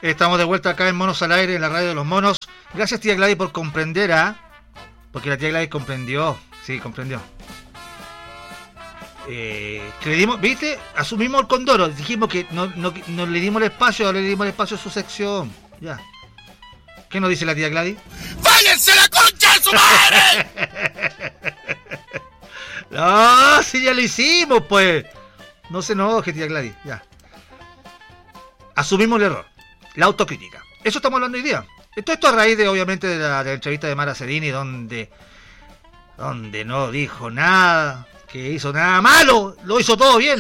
Estamos de vuelta acá en Monos al Aire, en la radio de los monos. Gracias, tía Gladys, por comprender, porque la tía Gladys comprendió. Sí, comprendió. Que le dimos, ¿viste? Asumimos el condoro. Dijimos que no le dimos el espacio, ahora le dimos el espacio a su sección. Ya. ¿Qué nos dice la tía Gladys? ¡Váyanse a la concha de su madre! No, si ya lo hicimos, pues. No se enoje, tía Gladys. Ya. Asumimos el error. La autocrítica. Eso estamos hablando hoy día. Esto a raíz de, obviamente, de la entrevista de Mara Sedini, donde no dijo nada, que hizo nada malo, lo hizo todo bien.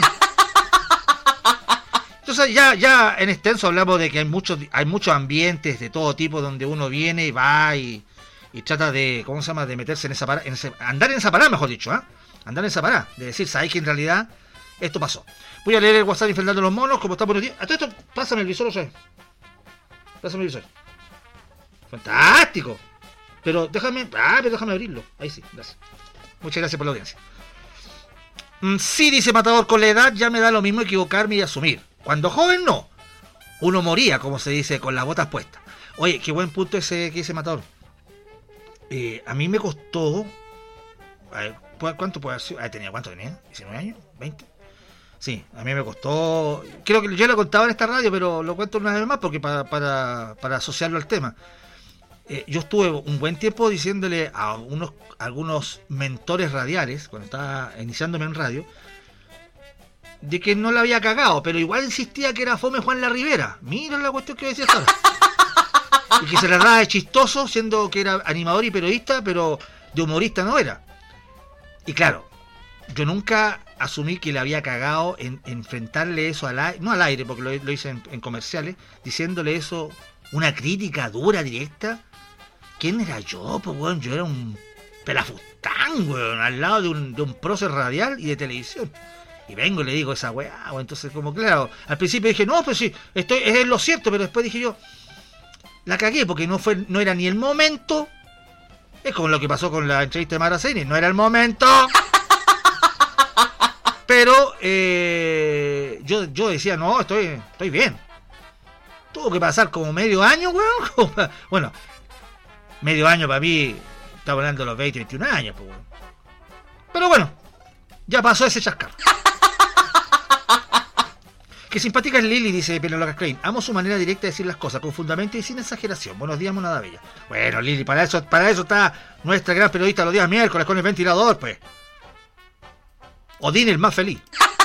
Entonces ya en extenso hablamos de que hay muchos ambientes de todo tipo donde uno viene y va y trata de, ¿cómo se llama?, de meterse en esa parada, andar en esa parada, mejor dicho, andar en esa parada, de decir, ¿sabes que en realidad esto pasó? Voy a leer el WhatsApp infernal de los monos, como está por el día. A todo esto, pásame el visor, ¿sabes? Pásame el visor. Fantástico. Pero déjame abrirlo. Ahí sí, gracias. Muchas gracias por la audiencia. Sí, dice Matador, con la edad ya me da lo mismo equivocarme y asumir. Cuando joven no. Uno moría, como se dice, con las botas puestas. Oye, qué buen punto ese que dice Matador. A mí me costó... A ver, ¿cuánto puede haber? ¿Tenía cuánto tenía? ¿19 años? ¿20? Sí, a mí me costó... Creo que yo lo contaba en esta radio, pero lo cuento una vez más porque para asociarlo al tema. Yo estuve un buen tiempo diciéndole a algunos mentores radiales, cuando estaba iniciándome en radio, de que no la había cagado, pero igual insistía que era fome Juan La Rivera. Mira la cuestión que decía ahora. Y que se la daba de chistoso, siendo que era animador y periodista, pero de humorista no era. Y claro, yo nunca asumí que le había cagado en enfrentarle eso no al aire, porque lo hice en comerciales, diciéndole eso, una crítica dura, directa. ¿Quién era yo? Pues bueno, yo era un pelafustán, weón, al lado de un prócer radial y de televisión. Y vengo y le digo esa weá, entonces como claro, al principio dije, no, pues sí, es lo cierto, pero después dije yo, la cagué porque no era ni el momento. Es como lo que pasó con la entrevista de Mara Sedini, no era el momento. Pero yo decía, no, estoy bien. Tuvo que pasar como medio año, weón. Bueno, medio año para mí, estaba hablando de los 20, 21 años, pues, weón. Pero bueno, ya pasó ese chascarro. Qué simpática es Lili, dice Penelope Crane. Amo su manera directa de decir las cosas, con fundamento y sin exageración. Buenos días, monada bella. Bueno, Lili, para eso está nuestra gran periodista los días miércoles con el ventilador, pues. Odín el más feliz.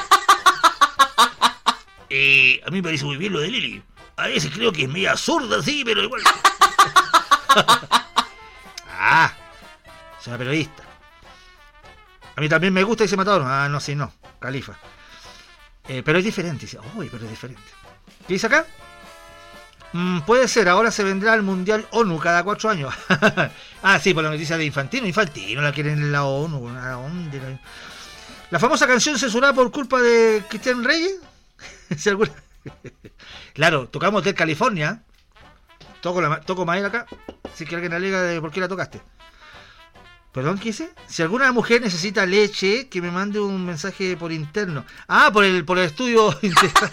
A mí me parece muy bien lo de Lili. A veces creo que es media zurda, sí, pero igual. Es una periodista. A mí también me gusta, dice Matador. No, sí, no. Califa. Pero es diferente. Dice, pero es diferente. ¿Qué dice acá? Puede ser, ahora se vendrá al Mundial ONU cada 4 años. Sí, por la noticia de Infantino la quieren en la ONU. La famosa canción censurada por culpa de Cristian Reyes. Claro, tocamos Hotel California. Toco madera acá. Si que alguien alega de por qué la tocaste. Perdón, ¿qué hice? Si alguna mujer necesita leche, que me mande un mensaje por interno. Por el estudio integral.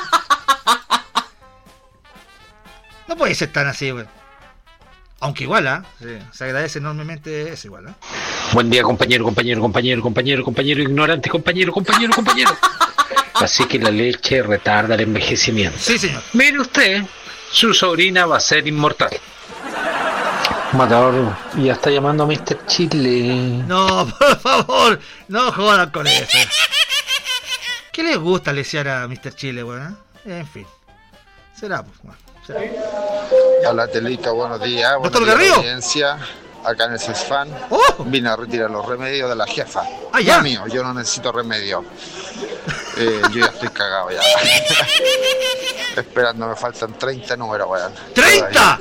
No puede ser tan así, güey. Aunque igual, sí, se agradece enormemente eso igual, Buen día, compañero, ignorante, compañero. Así que la leche retarda el envejecimiento. Sí, señor. Mire usted, su sobrina va a ser inmortal. Matador, ya está llamando a Mr. Chile. No, por favor, no jodan con eso. ¿Qué les gusta lesear a Mr. Chile, weón? En fin. Será, pues, bueno. Será. Hola, Telica, buenos días. ¿Doctor Buenos días, Garrido? audiencia. Acá en el CESFAN. Vine a retirar los remedios de la jefa. Ya. No mío, yo no necesito remedio. Yo ya estoy cagado ya. Esperando, me faltan 30 números, weón. ¡30!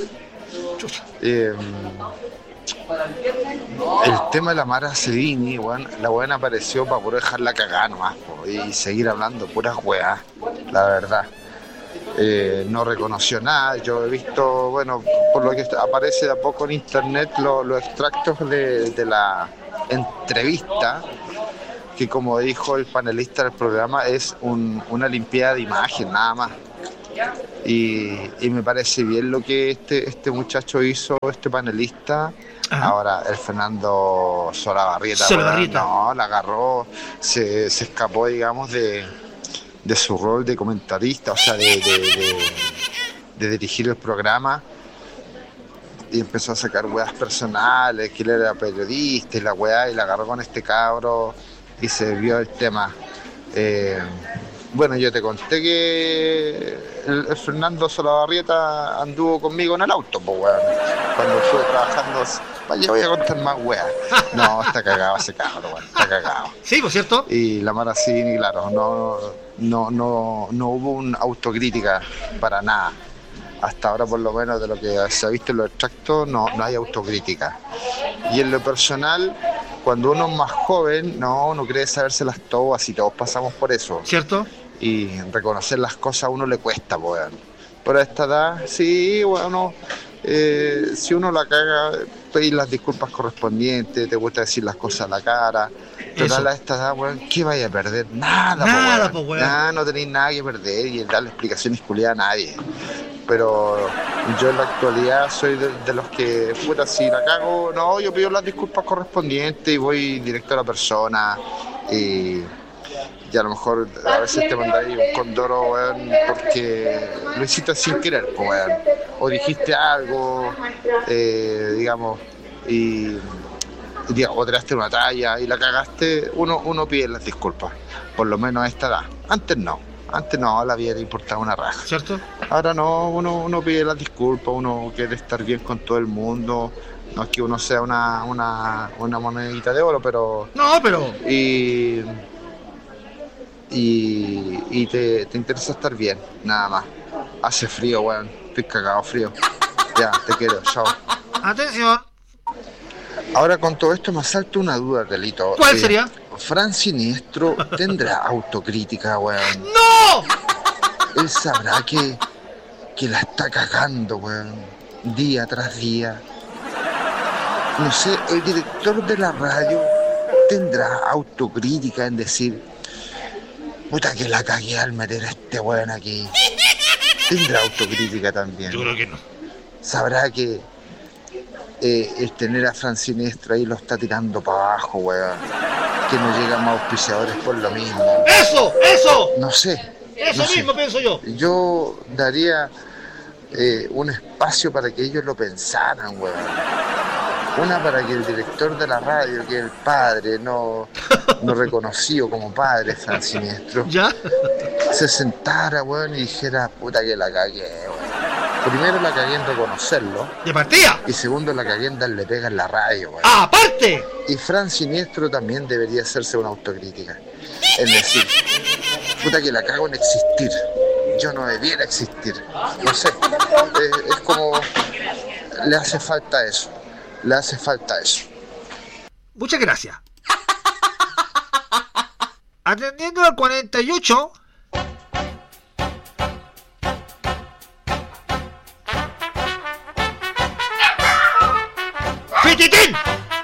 El tema de la Mara Sedini, weón, la weón apareció para poder dejarla cagada nomás, y seguir hablando puras weas, la verdad. No reconoció nada. Yo he visto, bueno, por lo que aparece de a poco en internet, los extractos de la entrevista, que como dijo el panelista del programa, es una limpieza de imagen, nada más. Y me parece bien lo que este muchacho hizo, este panelista. Ajá. Ahora el Fernando Solabarrieta, Solabarrieta. no, la agarró, se escapó, digamos, de su rol de comentarista, o sea, de dirigir el programa, y empezó a sacar weas personales, que él era periodista y la wea, y la agarró con este cabro y se vio el tema. Bueno, yo te conté que el Fernando Solabarrieta anduvo conmigo en el auto, pues weón, cuando estuve trabajando. Vaya, voy a contar más weas. No, está cagado ese cabro, weón, está cagado. Sí, por cierto. Y la Maracini, claro, no hubo una autocrítica para nada. Hasta ahora, por lo menos, de lo que se ha visto en los extractos, no hay autocrítica. Y en lo personal, cuando uno es más joven, uno cree sabérselas todas y todos pasamos por eso. ¿Cierto? Y reconocer las cosas a uno le cuesta, pues. Pero a esta edad, sí, bueno, si uno la caga, pedir las disculpas correspondientes, te gusta decir las cosas a la cara. Total, a esta edad, weón, ¿qué vaya a perder? Nada, po, weón. Nada, no tenéis nada que perder y darle explicaciones culiadas a nadie. Pero yo en la actualidad soy de los que, puta, si la cago, yo pido las disculpas correspondientes y voy directo a la persona. Y a lo mejor a veces te mandáis un condoro, weón, porque lo hiciste sin querer, pues, weón. O dijiste algo, digamos, o tiraste una talla y la cagaste, uno pide las disculpas, por lo menos a esta edad. Antes no, a la vida te importaba una raja. ¿Cierto? Ahora no, uno pide las disculpas, uno quiere estar bien con todo el mundo. No es que uno sea una monedita de oro, pero... No, pero... Y te interesa estar bien, nada más. Hace frío, weón, estoy cagado frío. Ya, te quiero, chao. Atención. Ahora con todo esto me asalta una duda, Telito. ¿Cuál sería? Fran Siniestro tendrá autocrítica, weón. ¡No! Él sabrá que la está cagando, weón, día tras día. No sé, el director de la radio tendrá autocrítica en decir, puta que la cagué al meter a este weón aquí. Tendrá autocrítica también. Yo creo que no. Sabrá que el tener a Fran Siniestro ahí lo está tirando para abajo, weón. Que no llegan más auspiciadores por lo mismo. ¡Eso! No sé. Eso mismo pienso yo. Yo daría un espacio para que ellos lo pensaran, weón. Una para que el director de la radio, que es el padre, no reconocido como padre, Fran Siniestro, ¿Ya? se sentara, weón, y dijera, puta que la cagué, weón. Primero la cagué en reconocerlo. ¡De partida! Y segundo la cagué en darle pega en la radio, weón. ¡Aparte! Y Fran Siniestro también debería hacerse una autocrítica. Es decir, puta que la cago en existir. Yo no debiera existir. No sé. Es como... Le hace falta eso. Muchas gracias. Atendiendo al 48... ¡Fititín!